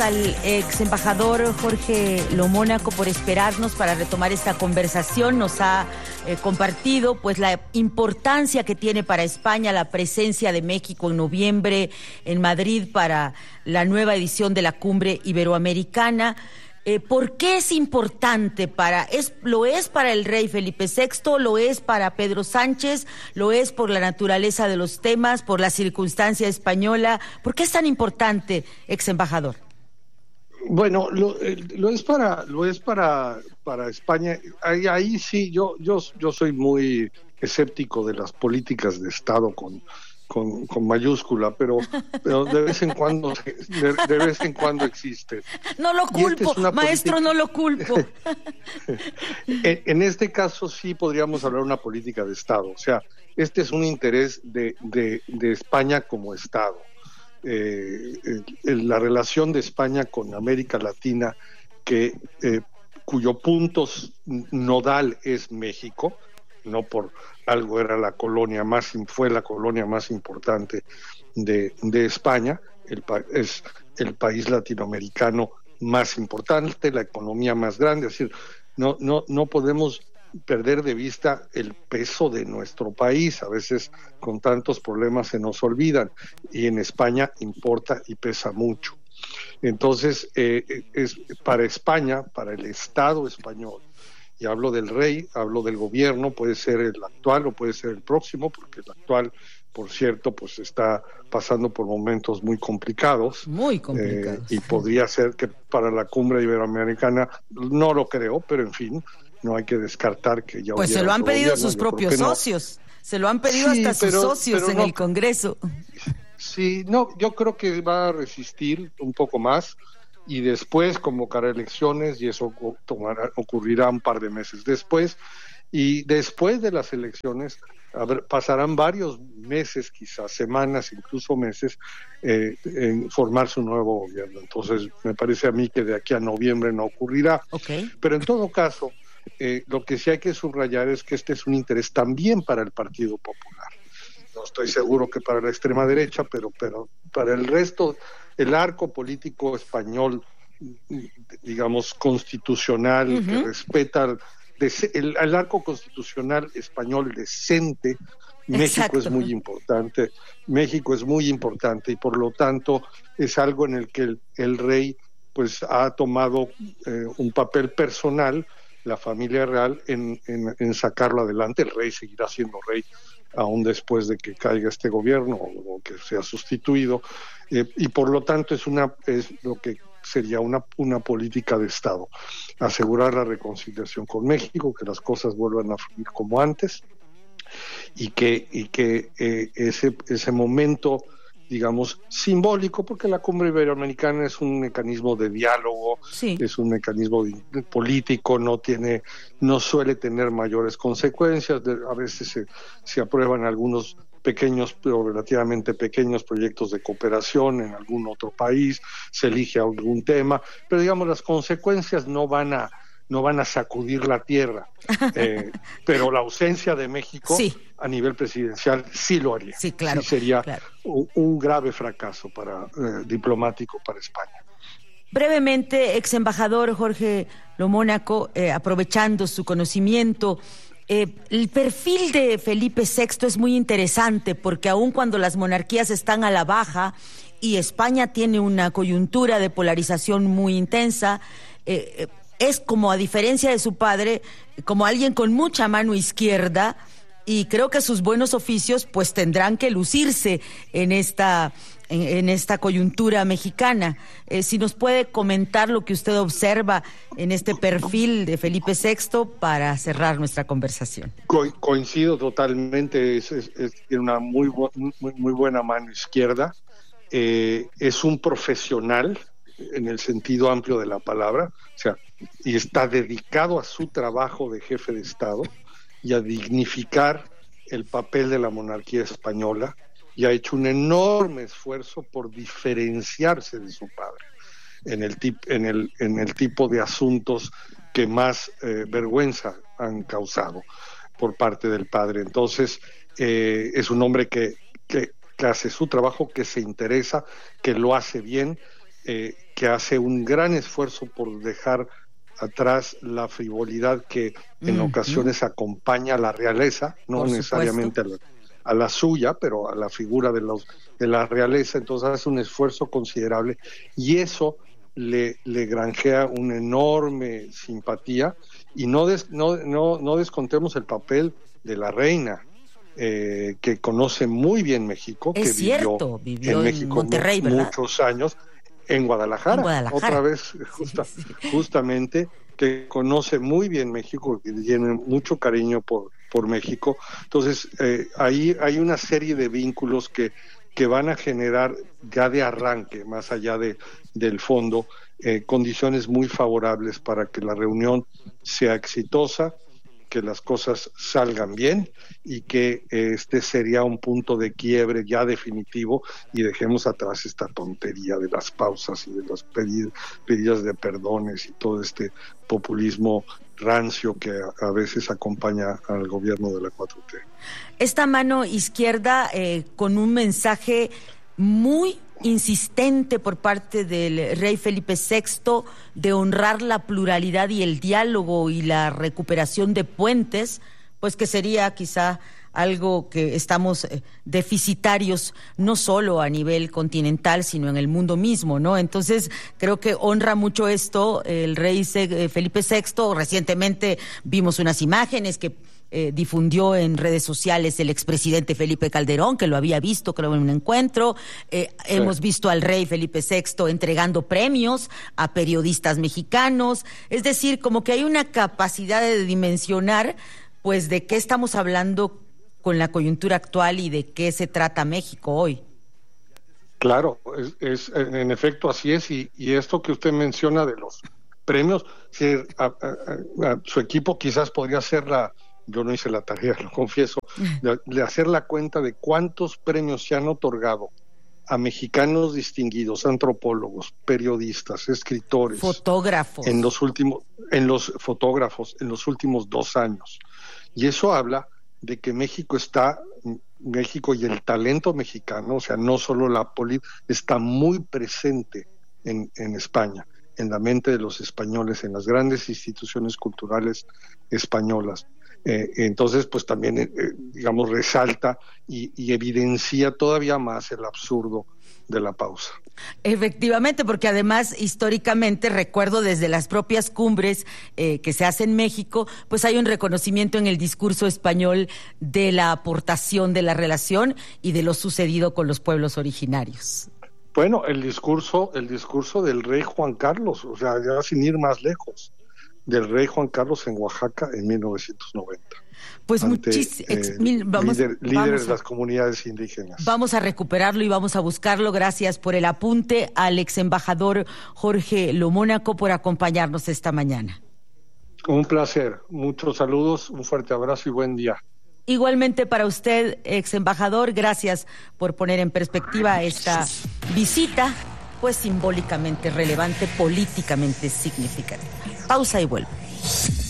Al ex embajador Jorge Lo Mónaco por esperarnos para retomar esta conversación. Nos ha compartido pues la importancia que tiene para España la presencia de México en noviembre en Madrid para la nueva edición de la Cumbre Iberoamericana. ¿Por qué es importante lo es para el rey Felipe VI, lo es para Pedro Sánchez, lo es por la naturaleza de los temas, por la circunstancia española? ¿Por qué es tan importante, ex embajador? Bueno, lo es para España. Ahí sí, yo soy muy escéptico de las políticas de Estado con mayúscula, pero de vez en cuando existe. No lo culpo, maestro, no lo culpo. En este caso sí podríamos hablar de una política de Estado. O sea, este es un interés de España como Estado. La relación de España con América Latina, cuyo punto nodal es México, no por algo fue la colonia más importante de España, es el país latinoamericano más importante, la economía más grande, es decir, no podemos perder de vista el peso de nuestro país. A veces con tantos problemas se nos olvidan, y en España importa y pesa mucho. Entonces es para España, para el Estado español, y hablo del rey, hablo del gobierno, puede ser el actual o puede ser el próximo, porque el actual, por cierto, pues está pasando por momentos muy complicados. Y podría ser que para la Cumbre Iberoamericana, no lo creo, pero en fin, no hay que descartar que ya... Pues se lo han pedido sus propios socios, se lo han pedido hasta sus socios en el Congreso. Sí, no, yo creo que va a resistir un poco más y después convocará elecciones, y eso ocurrirá un par de meses después. Y después de las elecciones pasarán varios meses, quizás semanas, incluso meses, en formar su nuevo gobierno. Entonces me parece a mí que de aquí a noviembre no ocurrirá. Pero en todo caso, lo que sí hay que subrayar es que este es un interés también para el Partido Popular. No estoy seguro que para la extrema derecha, pero para el resto, el arco político español, digamos, constitucional, que respeta el arco constitucional español decente, México es muy importante. México es muy importante, y por lo tanto es algo en el que el rey pues ha tomado un papel personal, la familia real, en sacarlo adelante. El rey seguirá siendo rey aún después de que caiga este gobierno o que sea sustituido, y por lo tanto es lo que sería una política de Estado: asegurar la reconciliación con México, que las cosas vuelvan a fluir como antes, y que ese momento, digamos, simbólico, porque la Cumbre Iberoamericana es un mecanismo de diálogo, es un mecanismo político, no suele tener mayores consecuencias. A veces se aprueban algunos pequeños, pero relativamente pequeños proyectos de cooperación en algún otro país, se elige algún tema, pero digamos las consecuencias no van a sacudir la tierra, pero la ausencia de México a nivel presidencial sí lo haría. Sí, claro. Sí sería un grave fracaso diplomático para España. Brevemente, ex embajador Jorge Lo Mónaco, aprovechando su conocimiento, el perfil de Felipe VI es muy interesante, porque aun cuando las monarquías están a la baja y España tiene una coyuntura de polarización muy intensa, es como, a diferencia de su padre, como alguien con mucha mano izquierda, y creo que sus buenos oficios pues tendrán que lucirse en esta coyuntura mexicana. Si nos puede comentar lo que usted observa en este perfil de Felipe VI para cerrar nuestra conversación. Coincido totalmente, tiene una muy buena mano izquierda, es un profesional en el sentido amplio de la palabra, o sea, y está dedicado a su trabajo de jefe de Estado y a dignificar el papel de la monarquía española, y ha hecho un enorme esfuerzo por diferenciarse de su padre en el tipo de asuntos que más vergüenza han causado por parte del padre. Entonces es un hombre que hace su trabajo, que se interesa, que lo hace bien, que hace un gran esfuerzo por dejar atrás la frivolidad que en ocasiones acompaña a la realeza, no necesariamente a la suya, pero a la figura de la realeza. Entonces hace un esfuerzo considerable y eso le granjea una enorme simpatía, y no descontemos el papel de la reina, que conoce muy bien México, es que cierto, vivió en México Monterrey, ¿verdad? muchos años, en Guadalajara. Otra vez, justamente, que conoce muy bien México, que tiene mucho cariño por México. Entonces, ahí hay una serie de vínculos que van a generar ya de arranque, más allá del fondo, condiciones muy favorables para que la reunión sea exitosa, que las cosas salgan bien y que este sería un punto de quiebre ya definitivo, y dejemos atrás esta tontería de las pausas y de las pedidas de perdones y todo este populismo rancio que a veces acompaña al gobierno de la 4T. Esta mano izquierda con un mensaje muy insistente por parte del rey Felipe VI de honrar la pluralidad y el diálogo y la recuperación de puentes, pues que sería quizá algo que estamos deficitarios no solo a nivel continental, sino en el mundo mismo, ¿no? Entonces, creo que honra mucho esto el rey Felipe VI. Recientemente vimos unas imágenes que difundió en redes sociales el expresidente Felipe Calderón, que lo había visto, creo, en un encuentro. Hemos visto al rey Felipe VI entregando premios a periodistas mexicanos. Es decir, como que hay una capacidad de dimensionar, pues, de qué estamos hablando con la coyuntura actual y de qué se trata México hoy. Claro, en efecto así es, y esto que usted menciona de los premios, su equipo quizás podría hacer yo no hice la tarea, lo confieso, de hacer la cuenta de cuántos premios se han otorgado a mexicanos distinguidos, antropólogos, periodistas, escritores, fotógrafos, en los últimos 2 años. Y eso habla de que México y el talento mexicano, o sea, no solo la política, está muy presente en España, en la mente de los españoles, en las grandes instituciones culturales españolas. Entonces, pues también, digamos, resalta y evidencia todavía más el absurdo de la pausa. Efectivamente, porque además históricamente, recuerdo desde las propias cumbres que se hacen en México, pues hay un reconocimiento en el discurso español de la aportación de la relación y de lo sucedido con los pueblos originarios. Bueno, el discurso del rey Juan Carlos, o sea, ya sin ir más lejos, del rey Juan Carlos en Oaxaca en 1990. Pues líderes de las comunidades indígenas. Vamos a recuperarlo y vamos a buscarlo. Gracias por el apunte al ex embajador Jorge Lo Mónaco por acompañarnos esta mañana. Un placer, muchos saludos, un fuerte abrazo y buen día. Igualmente para usted, ex embajador, gracias por poner en perspectiva esta visita, pues simbólicamente relevante, políticamente significativa. Pausa y vuelvo.